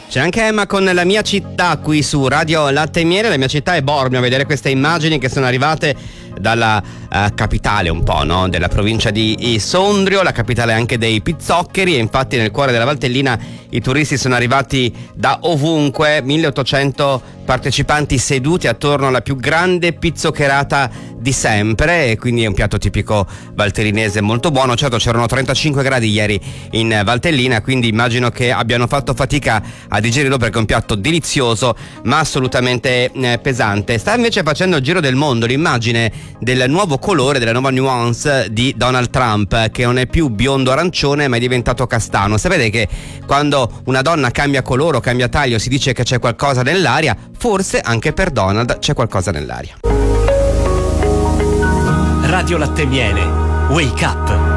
C'è anche Emma con La mia città qui su Radio Latte e Miele. La mia città è Bormio. A vedere queste immagini che sono arrivate dalla capitale un po', no? Della provincia di Sondrio, la capitale anche dei pizzoccheri, e infatti nel cuore della Valtellina i turisti sono arrivati da ovunque, 1800 partecipanti seduti attorno alla più grande pizzoccherata di sempre, e quindi è un piatto tipico valtellinese molto buono. Certo, c'erano 35 gradi ieri in Valtellina, quindi immagino che abbiano fatto fatica a digerirlo, perché è un piatto delizioso ma assolutamente pesante. Sta invece facendo il giro del mondo l'immagine del nuovo colore, della nuova nuance di Donald Trump, che non è più biondo arancione ma è diventato castano. Sapete che quando una donna cambia colore o cambia taglio si dice che c'è qualcosa nell'aria? Forse anche per Donald c'è qualcosa nell'aria. Radio Latte e Miele, Wake Up.